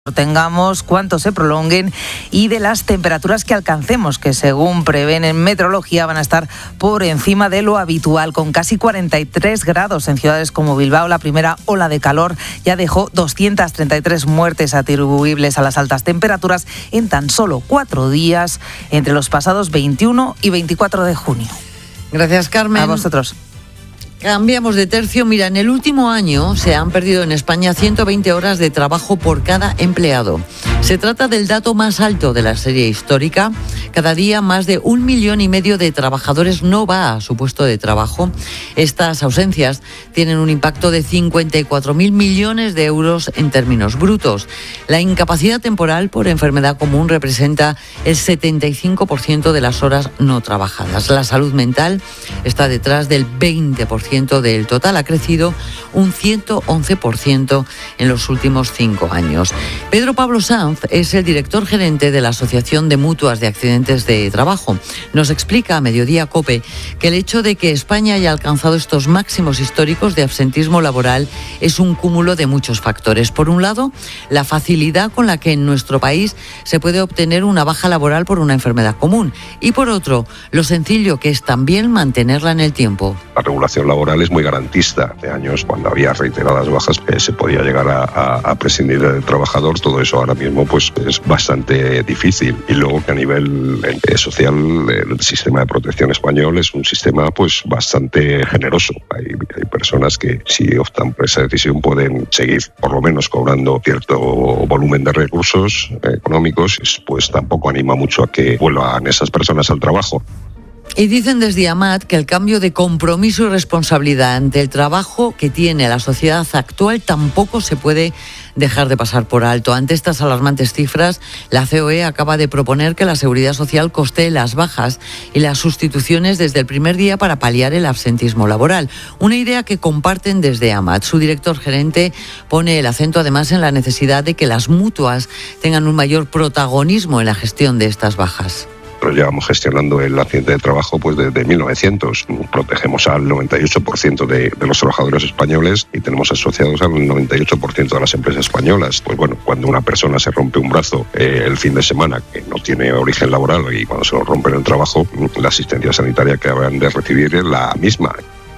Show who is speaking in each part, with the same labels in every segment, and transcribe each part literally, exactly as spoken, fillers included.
Speaker 1: tengamos, cuánto se prolonguen y de las temperaturas que alcancemos, que según prevén en meteorología van a estar por encima de lo habitual, con casi cuarenta y tres grados en ciudades como Bilbao. La primera ola de calor ya dejó doscientas treinta y tres muertes atribuibles a las altas temperaturas en tan solo cuatro días entre los pasados veintiuno y veinticuatro de junio.
Speaker 2: Gracias, Carmen.
Speaker 1: A vosotros.
Speaker 2: Cambiamos de tercio. Mira, en el último año se han perdido en España ciento veinte horas de trabajo por cada empleado. Se trata del dato más alto de la serie histórica. Cada día más de un millón y medio de trabajadores no va a su puesto de trabajo. Estas ausencias tienen un impacto de cincuenta y cuatro mil millones de euros en términos brutos. La incapacidad temporal por enfermedad común representa el setenta y cinco por ciento de las horas no trabajadas. La salud mental está detrás del veinte por ciento del total, ha crecido un ciento once por ciento en los últimos cinco años. Pedro Pablo Sanz es el director gerente de la Asociación de Mutuas de Accidentes de Trabajo. Nos explica a Mediodía COPE que el hecho de que España haya alcanzado estos máximos históricos de absentismo laboral es un cúmulo de muchos factores. Por un lado, la facilidad con la que en nuestro país se puede obtener una baja laboral por una enfermedad común, y por otro, lo sencillo que es también mantenerla en el tiempo.
Speaker 3: La regulación laboral es muy garantista. De años, cuando había reiteradas bajas, eh, se podía llegar a, a, a prescindir del trabajador. Todo eso ahora mismo pues es bastante difícil. Y luego que a nivel eh, social el sistema de protección español es un sistema pues bastante generoso. Hay, hay personas que si optan por esa decisión pueden seguir por lo menos cobrando cierto volumen de recursos eh, económicos, pues tampoco anima mucho a que vuelvan esas personas al trabajo.
Speaker 2: Y dicen desde AMAT que el cambio de compromiso y responsabilidad ante el trabajo que tiene la sociedad actual tampoco se puede dejar de pasar por alto. Ante estas alarmantes cifras, la C O E acaba de proponer que la Seguridad Social costee las bajas y las sustituciones desde el primer día para paliar el absentismo laboral. Una idea que comparten desde AMAT. Su director gerente pone el acento además en la necesidad de que las mutuas tengan un mayor protagonismo en la gestión de estas bajas.
Speaker 3: Nosotros llevamos gestionando el accidente de trabajo pues desde mil novecientos. Protegemos al noventa y ocho por ciento de, de los trabajadores españoles y tenemos asociados al noventa y ocho por ciento de las empresas españolas. Pues bueno, cuando una persona se rompe un brazo eh, el fin de semana, que no tiene origen laboral, y cuando se lo rompe en el trabajo, la asistencia sanitaria que habrán de recibir es la misma.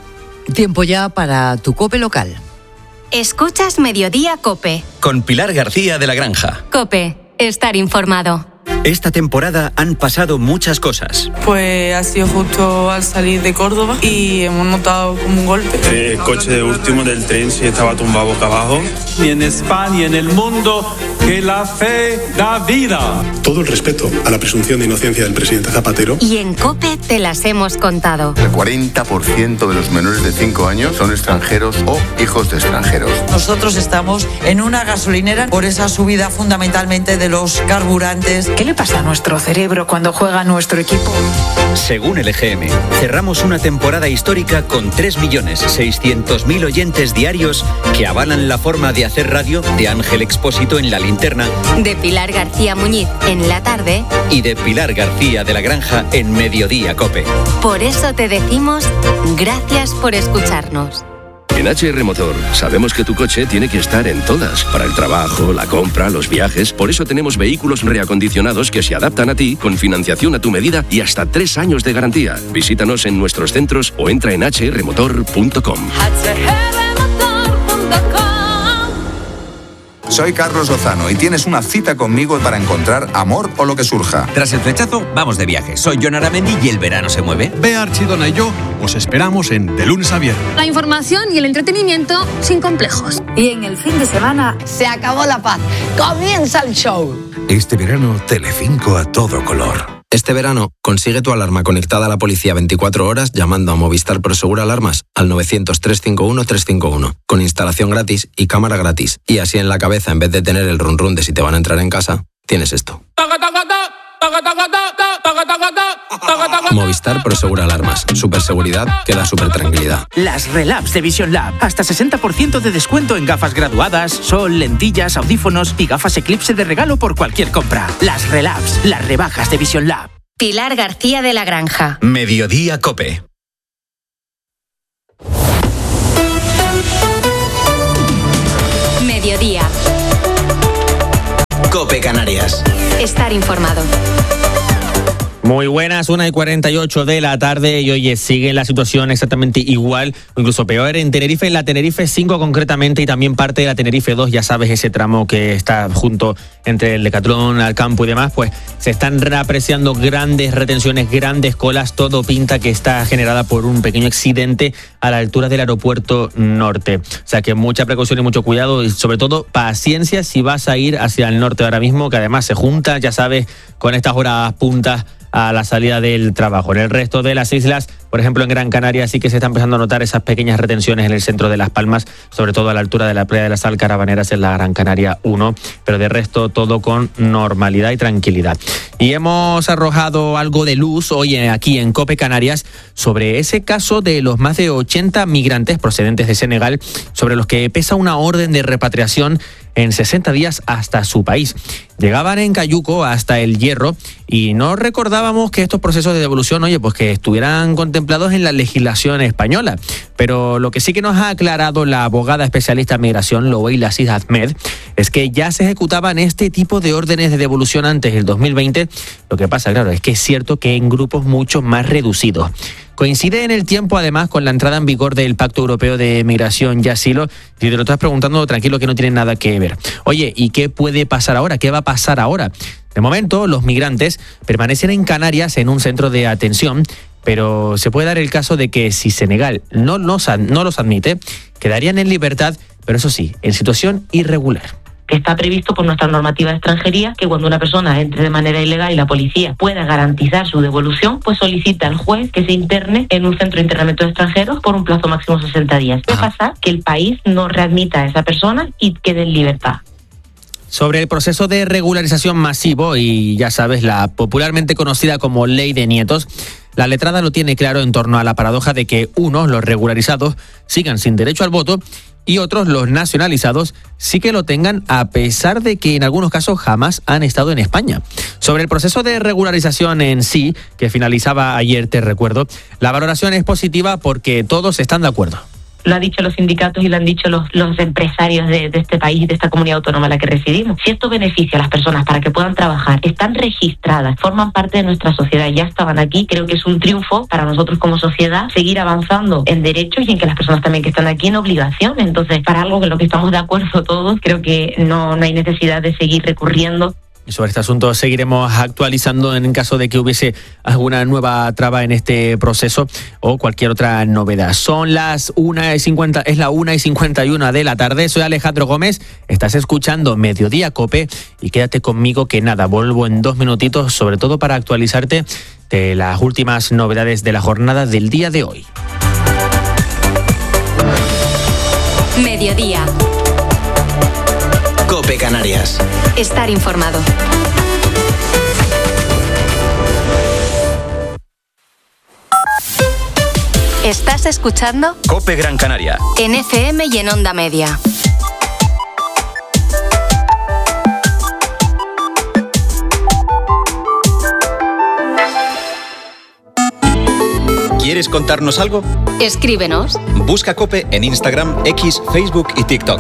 Speaker 2: Tiempo ya para tu COPE local.
Speaker 4: Escuchas Mediodía COPE.
Speaker 5: Con Pilar García de la Granja.
Speaker 4: COPE. Estar informado.
Speaker 5: Esta temporada han pasado muchas cosas.
Speaker 6: Pues ha sido justo al salir de Córdoba y hemos notado como un golpe.
Speaker 7: El coche de último del tren sí estaba tumbado boca abajo.
Speaker 8: Y en España y en el mundo, que la fe da vida.
Speaker 9: Todo el respeto a la presunción de inocencia del presidente Zapatero.
Speaker 4: Y en COPE te las hemos contado.
Speaker 10: El cuarenta por ciento de los menores de cinco años son extranjeros o hijos de extranjeros.
Speaker 11: Nosotros estamos en una gasolinera por esa subida fundamentalmente de los carburantes.
Speaker 12: ¿Qué le pasa a nuestro cerebro cuando juega nuestro equipo?
Speaker 5: Según el E G M, cerramos una temporada histórica con tres millones seiscientos mil oyentes diarios que avalan la forma de hacer radio de Ángel Expósito en La Linterna,
Speaker 4: de Pilar García Muñiz en La Tarde
Speaker 5: y de Pilar García de la Granja en Mediodía COPE.
Speaker 4: Por eso te decimos gracias por escucharnos.
Speaker 13: En H R Motor sabemos que tu coche tiene que estar en todas, para el trabajo, la compra, los viajes. Por eso tenemos vehículos reacondicionados que se adaptan a ti, con financiación a tu medida y hasta tres años de garantía. Visítanos en nuestros centros o entra en h r motor punto com.
Speaker 14: Soy Carlos Lozano y tienes una cita conmigo para encontrar amor o lo que surja.
Speaker 15: Tras el flechazo, vamos de viaje. Soy Jon Aramendi y el verano se mueve.
Speaker 16: Bea Archidona y yo os esperamos en De Lunes a Viernes.
Speaker 17: La información y el entretenimiento sin complejos.
Speaker 18: Y en el fin de semana se acabó la paz. ¡Comienza el show!
Speaker 19: Este verano, Telecinco a todo color.
Speaker 20: Este verano, consigue tu alarma conectada a la policía veinticuatro horas llamando a Movistar Prosegur Alarmas al novecientos, trescientos cincuenta y uno, trescientos cincuenta y uno, con instalación gratis y cámara gratis. Y así en la cabeza, en vez de tener el run run de si te van a entrar en casa, tienes esto. Movistar Prosegur Alarmas. Superseguridad que da supertranquilidad.
Speaker 21: Las Relabs de Vision Lab. Hasta sesenta por ciento de descuento en gafas graduadas, sol, lentillas, audífonos y gafas Eclipse de regalo por cualquier compra. Las Relabs. Las rebajas de Vision Lab.
Speaker 4: Pilar García de la Granja.
Speaker 5: Mediodía COPE.
Speaker 4: Mediodía.
Speaker 1: COPE Canarias.
Speaker 4: Estar informado.
Speaker 22: Muy buenas, una y cuarenta y ocho de la tarde y oye, sigue la situación exactamente igual o incluso peor en Tenerife, en la Tenerife cinco concretamente y también parte de la Tenerife dos, ya sabes, ese tramo que está junto entre el Decatlón, al campo y demás, pues se están apreciando grandes retenciones, grandes colas, todo pinta que está generada por un pequeño accidente a la altura del aeropuerto norte. O sea que mucha precaución y mucho cuidado y sobre todo paciencia si vas a ir hacia el norte ahora mismo, que además se junta, ya sabes, con estas horas puntas a la salida del trabajo. En el resto de las islas, por ejemplo en Gran Canaria, sí que se está empezando a notar esas pequeñas retenciones en el centro de Las Palmas, sobre todo a la altura de la playa de las Alcarabaneras en la Gran Canaria uno, pero de resto todo con normalidad y tranquilidad. Y hemos arrojado algo de luz hoy aquí en COPE Canarias sobre ese caso de los más de ochenta migrantes procedentes de Senegal, sobre los que pesa una orden de repatriación en sesenta días hasta su país. Llegaban en Cayuco hasta El Hierro y no recordábamos que estos procesos de devolución, oye, pues que estuvieran contemplados en la legislación española. Pero lo que sí que nos ha aclarado la abogada especialista en migración, Loweila Sid Ahmed, es que ya se ejecutaban este tipo de órdenes de devolución antes del dos mil veinte. Lo que pasa, claro, es que es cierto que en grupos mucho más reducidos. Coincide en el tiempo, además, con la entrada en vigor del Pacto Europeo de Migración y Asilo. Si te lo estás preguntando, tranquilo que no tiene nada que ver. Oye, ¿y qué puede pasar ahora? ¿Qué va a pasar ahora? De momento, los migrantes permanecen en Canarias en un centro de atención, pero se puede dar el caso de que si Senegal no los, no los admite, quedarían en libertad, pero eso sí, en situación irregular.
Speaker 23: Que está previsto por nuestra normativa de extranjería que cuando una persona entre de manera ilegal y la policía pueda garantizar su devolución, pues solicita al juez que se interne en un centro de internamiento de extranjeros por un plazo máximo de sesenta días. Puede pasar que el país no readmita a esa persona y quede en libertad.
Speaker 22: Sobre el proceso de regularización masivo y ya sabes, la popularmente conocida como ley de nietos, la letrada lo tiene claro en torno a la paradoja de que unos, los regularizados, sigan sin derecho al voto y otros, los nacionalizados, sí que lo tengan a pesar de que en algunos casos jamás han estado en España. Sobre el proceso de regularización en sí, que finalizaba ayer, te recuerdo, la valoración es positiva porque todos están de acuerdo.
Speaker 23: Lo han dicho los sindicatos y lo han dicho los, los empresarios de, de este país y de esta comunidad autónoma en la que residimos. Si esto beneficia a las personas para que puedan trabajar, están registradas, forman parte de nuestra sociedad, ya estaban aquí, creo que es un triunfo para nosotros como sociedad seguir avanzando en derechos y en que las personas también que están aquí en obligaciones. Entonces, para algo en lo que estamos de acuerdo todos, creo que no, no hay necesidad de seguir recurriendo.
Speaker 22: Y sobre este asunto seguiremos actualizando en caso de que hubiese alguna nueva traba en este proceso o cualquier otra novedad. Son las una y cincuenta, es la una y cincuenta y una de la tarde. Soy Alejandro Gómez, estás escuchando Mediodía COPE y quédate conmigo que nada, vuelvo en dos minutitos, sobre todo para actualizarte de las últimas novedades de la jornada del día de hoy.
Speaker 4: Mediodía.
Speaker 1: COPE Canarias.
Speaker 4: Estar informado. ¿Estás escuchando?
Speaker 5: COPE Gran Canaria.
Speaker 4: En F M y en Onda Media.
Speaker 5: ¿Quieres contarnos algo?
Speaker 4: Escríbenos.
Speaker 5: Busca COPE en Instagram, X, Facebook y TikTok.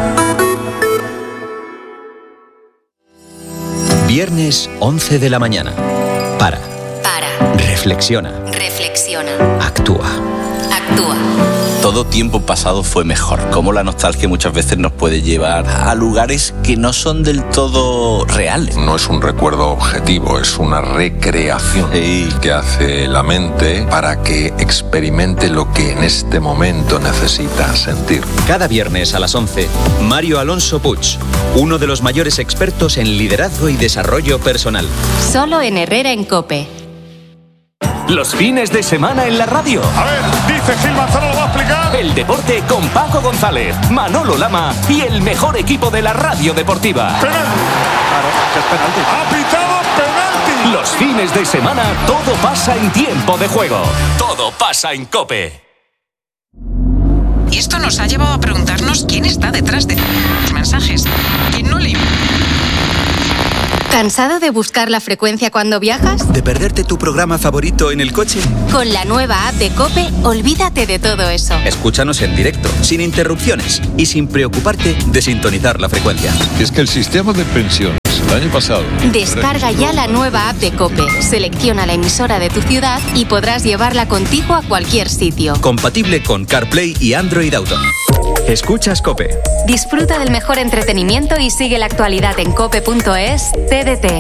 Speaker 5: Viernes once de la mañana. Para.
Speaker 4: Para.
Speaker 5: Reflexiona.
Speaker 4: Reflexiona.
Speaker 5: Actúa.
Speaker 4: Actúa.
Speaker 24: Todo tiempo pasado fue mejor. Cómo la nostalgia muchas veces nos puede llevar a lugares que no son del todo reales.
Speaker 10: No es un recuerdo objetivo, es una recreación sí. que hace la mente para que experimente lo que en este momento necesita sentir.
Speaker 5: Cada viernes a las once, Mario Alonso Puig, uno de los mayores expertos en liderazgo y desarrollo personal.
Speaker 4: Solo en Herrera en COPE.
Speaker 25: Los fines de semana en la radio.
Speaker 26: A ver, dice Gil Manzano, lo va a explicar.
Speaker 25: El deporte con Paco González, Manolo Lama y el mejor equipo de la radio deportiva.
Speaker 26: Penalti.
Speaker 25: Claro, es penalti.
Speaker 26: Ha pitado penalti.
Speaker 25: Los fines de semana todo pasa en tiempo de juego. Todo pasa en COPE.
Speaker 27: Y esto nos ha llevado a preguntarnos quién está detrás de los mensajes. ¿Quién no le...
Speaker 4: ¿Cansado de buscar la frecuencia cuando viajas?
Speaker 1: ¿De perderte tu programa favorito en el coche?
Speaker 4: Con la nueva app de COPE, olvídate de todo eso.
Speaker 1: Escúchanos en directo, sin interrupciones y sin preocuparte de sintonizar la frecuencia.
Speaker 2: Es que el sistema de pensiones el año pasado...
Speaker 4: Descarga ya la nueva app de COPE, selecciona la emisora de tu ciudad y podrás llevarla contigo a cualquier sitio.
Speaker 1: Compatible con CarPlay y Android Auto. Escuchas COPE.
Speaker 4: Disfruta del mejor entretenimiento y sigue la actualidad en cope punto es. T D T.